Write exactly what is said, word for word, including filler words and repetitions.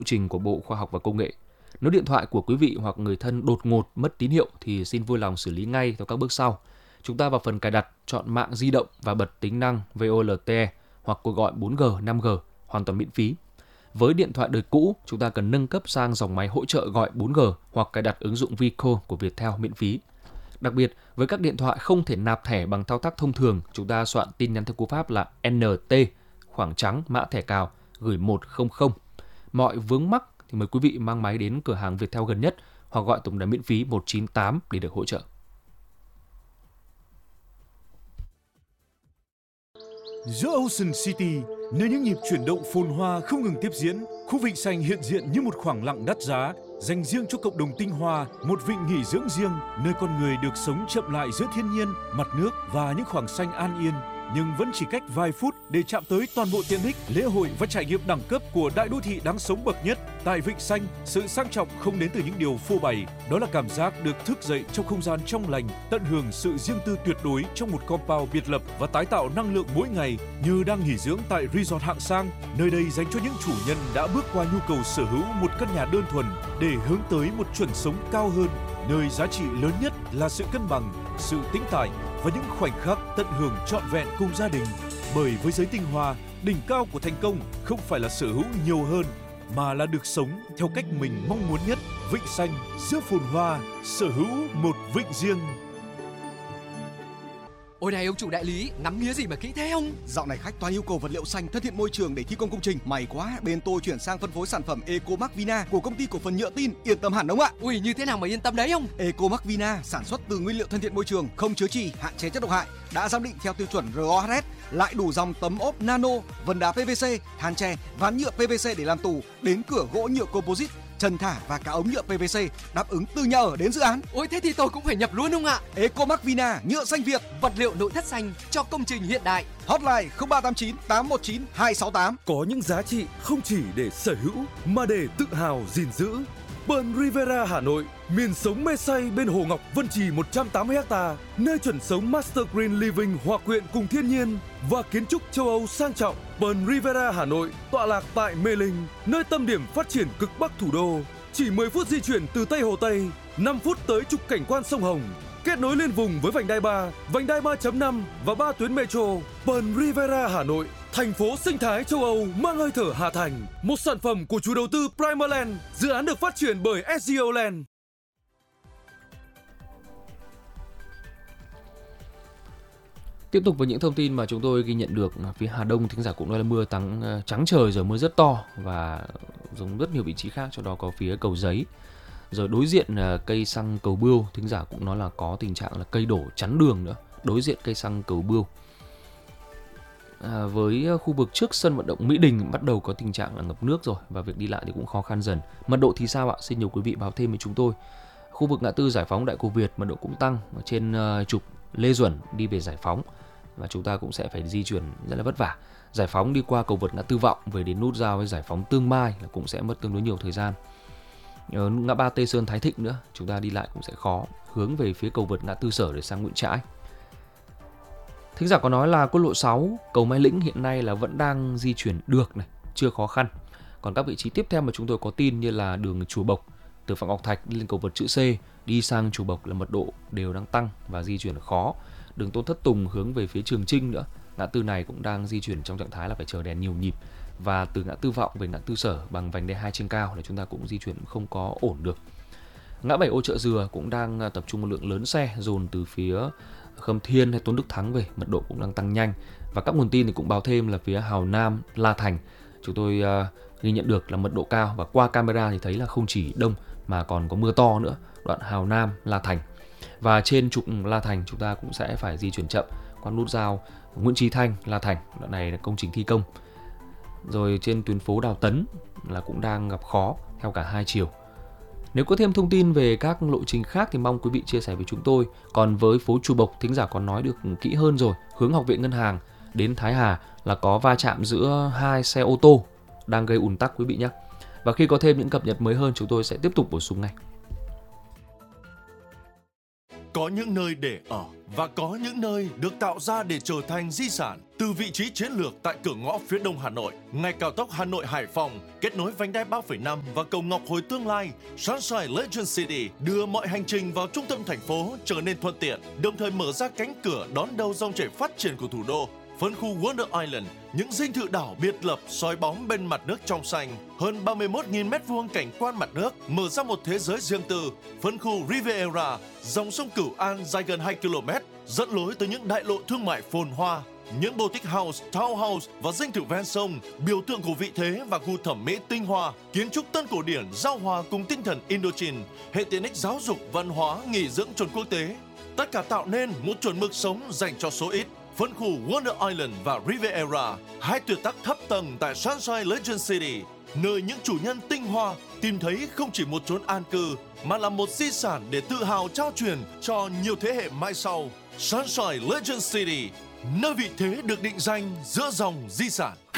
trình của Bộ Khoa học và Công nghệ. Nếu điện thoại của quý vị hoặc người thân đột ngột mất tín hiệu thì xin vui lòng xử lý ngay theo các bước sau. Chúng ta vào phần cài đặt, chọn mạng di động và bật tính năng vê o lờ tê e hoặc cuộc gọi bốn G, năm G hoàn toàn miễn phí. Với điện thoại đời cũ, chúng ta cần nâng cấp sang dòng máy hỗ trợ gọi bốn G hoặc cài đặt ứng dụng Vico của Viettel miễn phí. Đặc biệt, với các điện thoại không thể nạp thẻ bằng thao tác thông thường, chúng ta soạn tin nhắn theo cú pháp là en tê, khoảng trắng, mã thẻ cào, gửi một không không. Mọi vướng mắc thì mời quý vị mang máy đến cửa hàng Viettel gần nhất hoặc gọi tổng đài miễn phí một chín tám để được hỗ trợ. Giữa Ocean City, nơi những nhịp chuyển động phồn hoa không ngừng tiếp diễn, khu vịnh xanh hiện diện như một khoảng lặng đắt giá, dành riêng cho cộng đồng tinh hoa, một vịnh nghỉ dưỡng riêng, nơi con người được sống chậm lại giữa thiên nhiên, mặt nước và những khoảng xanh an yên. Nhưng vẫn chỉ cách vài phút để chạm tới toàn bộ tiện ích, lễ hội và trải nghiệm đẳng cấp của đại đô thị đáng sống bậc nhất. Tại Vịnh Xanh, sự sang trọng không đến từ những điều phô bày, đó là cảm giác được thức dậy trong không gian trong lành, tận hưởng sự riêng tư tuyệt đối trong một compound biệt lập và tái tạo năng lượng mỗi ngày như đang nghỉ dưỡng tại resort hạng sang. Nơi đây dành cho những chủ nhân đã bước qua nhu cầu sở hữu một căn nhà đơn thuần để hướng tới một chuẩn sống cao hơn, nơi giá trị lớn nhất là sự cân bằng, sự tĩnh tại và những khoảnh khắc tận hưởng trọn vẹn cùng gia đình. Bởi với giới tinh hoa, đỉnh cao của thành công không phải là sở hữu nhiều hơn, mà là được sống theo cách mình mong muốn nhất. Vịnh Xanh, giữa phồn hoa, sở hữu một vịnh riêng. Ôi này ông chủ đại lý, ngắm nghía gì mà kỹ thế ông? Dạo này khách toàn yêu cầu vật liệu xanh thân thiện môi trường để thi công công trình. May quá, bên tôi chuyển sang phân phối sản phẩm Ecomac Vina của công ty cổ phần nhựa tin, yên tâm hẳn ông ạ. Ui, như thế nào mà yên tâm đấy ông? Ecomac Vina sản xuất từ nguyên liệu thân thiện môi trường, không chứa chì, hạn chế chất độc hại, đã giám định theo tiêu chuẩn rờ o hát ét, lại đủ dòng tấm ốp nano, vân đá pê vê xê, than tre, ván nhựa pê vê xê để làm tủ, đến cửa gỗ nhựa composite, trần thả và cả ống nhựa pê vê xê, đáp ứng từ nhà ở đến dự án. Ôi thế thì tôi cũng phải nhập luôn ông ạ. Ecomac Vina, nhựa xanh Việt, vật liệu nội thất xanh cho công trình hiện đại. Hotline không ba tám chín tám một chín hai sáu tám. Có những giá trị không chỉ để sở hữu mà để tự hào gìn giữ. Pearl Riviera Hà Nội, miền sống mê say bên Hồ Ngọc Vân Trì một trăm tám mươi ha, nơi chuẩn sống Master Green Living hòa quyện cùng thiên nhiên và kiến trúc châu Âu sang trọng. Pearl Riviera Hà Nội tọa lạc tại Mê Linh, nơi tâm điểm phát triển cực bắc thủ đô. Chỉ mười phút di chuyển từ Tây Hồ Tây, năm phút tới trục cảnh quan sông Hồng. Kết nối liên vùng với vành đai ba, vành đai ba chấm năm và ba tuyến metro. Pearl Riviera Hà Nội, thành phố sinh thái châu Âu mang hơi thở Hà Thành. Một sản phẩm của chủ đầu tư Primaland, dự án được phát triển bởi ét giê o Land. Tiếp tục với những thông tin mà chúng tôi ghi nhận được, phía Hà Đông thính giả cũng nói là mưa tắng trắng trời rồi, mưa rất to và giống rất nhiều vị trí khác, trong đó có phía Cầu Giấy. Rồi đối diện cây xăng Cầu Bươu, thính giả cũng nói là có tình trạng là cây đổ chắn đường nữa, đối diện cây xăng Cầu Bươu. À, với khu vực trước sân vận động Mỹ Đình bắt đầu có tình trạng là ngập nước rồi và việc đi lại thì cũng khó khăn dần. Mật độ thì sao ạ? Xin nhiều quý vị báo thêm với chúng tôi. Khu vực ngã tư Giải Phóng Đại Cô Việt mật độ cũng tăng, ở trên uh, trục Lê Duẩn đi về Giải Phóng và chúng ta cũng sẽ phải di chuyển rất là vất vả. Giải Phóng đi qua cầu vượt ngã tư Vọng về đến nút giao với Giải Phóng Tương Mai là cũng sẽ mất tương đối nhiều thời gian. Ở ngã ba Tây Sơn Thái Thịnh nữa, chúng ta đi lại cũng sẽ khó, hướng về phía cầu vượt ngã tư Sở để sang Nguyễn Trãi. Thính giả có nói là quốc lộ sáu, cầu Mai Lĩnh hiện nay là vẫn đang di chuyển được này, chưa khó khăn. Còn các vị trí tiếp theo mà chúng tôi có tin như là đường Chùa Bộc từ Phạm Ngọc Thạch lên cầu vượt chữ C đi sang Chùa Bộc là mật độ đều đang tăng và di chuyển khó. Đường Tôn Thất Tùng hướng về phía Trường Chinh nữa, ngã tư này cũng đang di chuyển trong trạng thái là phải chờ đèn nhiều nhịp. Và từ ngã tư Vọng về ngã tư Sở bằng vành đai hai trên cao là chúng ta cũng di chuyển không có ổn được. Ngã bảy Ô Chợ Dừa cũng đang tập trung một lượng lớn xe dồn từ phía Khâm Thiên hay Tôn Đức Thắng về, mật độ cũng đang tăng nhanh. Và các nguồn tin thì cũng báo thêm là phía Hào Nam, La Thành chúng tôi uh, ghi nhận được là mật độ cao, và qua camera thì thấy là không chỉ đông mà còn có mưa to nữa, đoạn Hào Nam, La Thành. Và trên trục La Thành chúng ta cũng sẽ phải di chuyển chậm qua nút giao Nguyễn Chí Thanh, La Thành, đoạn này là công trình thi công. Rồi trên tuyến phố Đào Tấn là cũng đang gặp khó theo cả hai chiều. Nếu có thêm thông tin về các lộ trình khác thì mong quý vị chia sẻ với chúng tôi. Còn với phố Chùa Bộc, thính giả còn nói được kỹ hơn rồi. Hướng Học viện Ngân hàng đến Thái Hà là có va chạm giữa hai xe ô tô đang gây ùn tắc quý vị nhé. Và khi có thêm những cập nhật mới hơn chúng tôi sẽ tiếp tục bổ sung ngay. Có những nơi để ở và có những nơi được tạo ra để trở thành di sản. Từ vị trí chiến lược tại cửa ngõ phía đông Hà Nội, ngay cao tốc Hà Nội Hải Phòng kết nối vành đai ba phẩy năm và cầu Ngọc Hồi tương lai, Sunshine Legend City đưa mọi hành trình vào trung tâm thành phố trở nên thuận tiện, đồng thời mở ra cánh cửa đón đầu dòng chảy phát triển của thủ đô. Phân khu Wonder Island, những dinh thự đảo biệt lập soi bóng bên mặt nước trong xanh, hơn ba mươi mốt nghìn mét vuông cảnh quan mặt nước, mở ra một thế giới riêng tư. Phân khu Riviera, dòng sông Cửu An dài gần hai ki lô mét, dẫn lối tới những đại lộ thương mại phồn hoa. Những boutique house, townhouse và dinh thự ven sông, biểu tượng của vị thế và gu thẩm mỹ tinh hoa, kiến trúc tân cổ điển giao hòa cùng tinh thần Indochine, hệ tiện ích giáo dục, văn hóa, nghỉ dưỡng chuẩn quốc tế. Tất cả tạo nên một chuẩn mực sống dành cho số ít. Phân khu Wonder Island và Riviera, hai tuyệt tác thấp tầng tại Sunshine Legend City, nơi những chủ nhân tinh hoa tìm thấy không chỉ một chốn an cư mà là một di sản để tự hào trao truyền cho nhiều thế hệ mai sau. Sunshine Legend City, nơi vị thế được định danh giữa dòng di sản.